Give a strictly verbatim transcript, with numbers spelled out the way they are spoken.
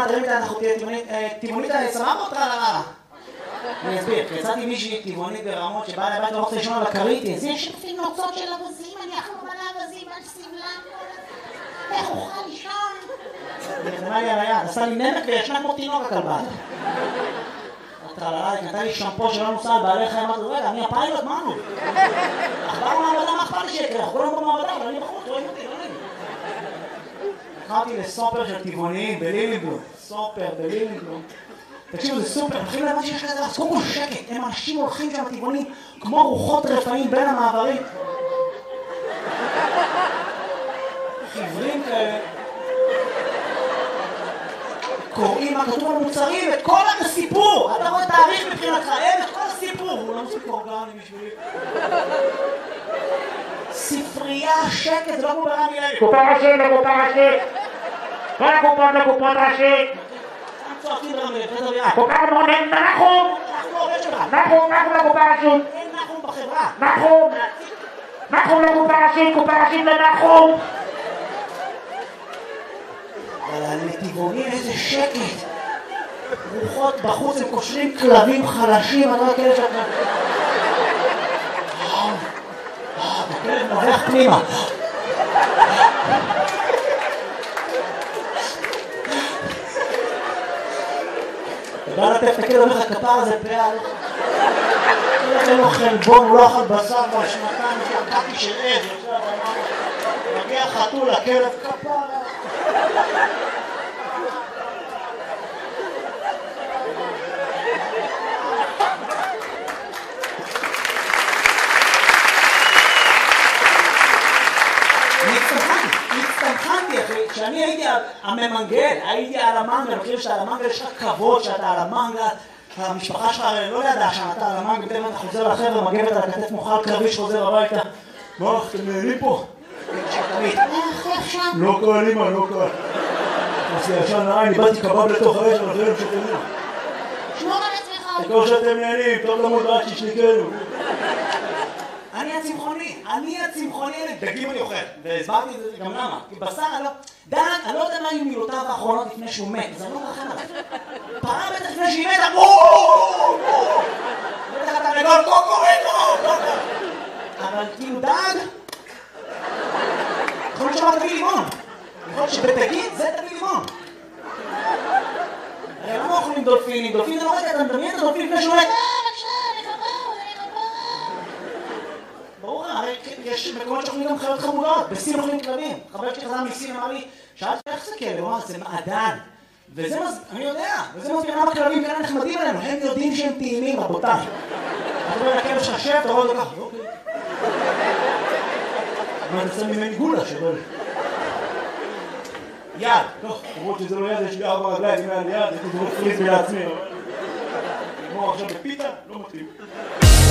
מה, תראי איתה, אנחנו טבעונית סבבה או טרללה? אני אסביר, כי יצאתי מישהי טבעונית ברמות שבאה לבית לא רוצה לישון על הכרית, זה יש לפי נוצות של אבזים, אני אכלו מלא אבזים על סבלם, איך אוכל לישון? נרדמה לי על היד, עשה לי נמק וישנה כמו תינוק הכלבה. טרללה, היא נתן לי שמפו שלא נוסע על בעלי חיים, אמרתי, רגע, אני הפיילוט, מה נו? אכבר מעבדה, מה אכפת לי שיקרה? אנחנו כולם במעבדה, אבל אני בחוץ, רואים אותי, לא נעים. נכנסתי לסופר של טבעוניים בלילינגלום, סופר בלילינגלום. תקשיבו, זה סופר, מתחילים להבן שיש כזה, אז קודם כל שקט, הם אנשים הולכים שם טבעונים כמו רוחות רפאים בין המעברים. חיוורים כאלה. קוראים מה כתוב על מוצרים, את כל הסיפור! אתה רואה תאריך מבחינתך, אין את כל הסיפור! הוא לא מספיק אורגני בשבילי. ספרייה, שקט, זה לא כמו ברמי לוי. קופה ראשית לקופה ראשית! כל הקופות לקופות ראשית! צועקים ברמי לוי, פדר ביד. קופה מונן, נחום! אנחנו עובד שלך. נחום, נחום לקופה ראשית! אין נחום בחברה. נחום! נחום לקופה ראשית, קופה ראשית לנחום! אבל לטבעונים איזה שקט. רוחות בחוץ, הם קושרים כלבים חלשים, אני לא יודע שאתה... הכלב נובח פנימה. תדע לטף את הכלב, אומר לך כפר הזה פאה. אין לו חלבון, הוא לא אכל בשר כבר שנתיים, שקעתי של עז. מגיע חתול, הכלב כפר. כשאני הייתי הממנגל, הייתי על המנגל, אני חושב שאתה על המנגל יש לך כבוד שאתה על המנגל, המשפחה שלך לא ידעה שאתה על המנגל, בטח אתה חוזר לחבר'ה, מגבת על הכתף מוכל קרבי שחוזר הביתה. מה, אתם נהנים פה? לא קל, אמא, לא קל. עשי ישן נעי, אני באתי קבב לתוך האש, אבל זה לא שתהנים. שמור על עצמך. תקור שאתם נהנים, טוב למוד רק שישניקנו. אני הצמחוני, אני הצמחוני, דגים אני אוכל, והסברתי את זה גם למה, כי בשר, אני לא, דן, אני לא יודע מה היו מילותיו האחרונות לפני שהוא מת, זה לא מרחם עליו. פרה בטח לפני שהיא מתה, בואו! בטח אתה לגול, קוקוריקו! אבל כאילו דג, יכול להיות שאמר תביא לימון, יכול להיות שבדגים זה תביא לימון. הרי למה אוכלים דולפינים? דולפין זה לא רגע, אתה מדמיין את הדולפין לפני שהוא מת. ברור, הרי יש מקומות שאוכלים גם חיות חמודות, בסין אוכלים כלבים. חבר שלי חזר מסין אמר לי, שאלתי איך זה כלב? הוא אמר, זה מעדן. וזה מז... אני יודע, וזה מסביר למה כלבים כאלה נחמדים עלינו, הם יודעים שהם טעימים, רבותיי. אתה אומר לכלב ששב, אתה רואה את זה ככה, אוקיי. אבל זה ממני גולה שבא לי. יד, טוב, למרות שזה לא יד, יש לי ארבע רגליים, אם היה לי יד, הייתי דרוך פריז לעצמי. נגמור עכשיו בפיתה, לא מתאים.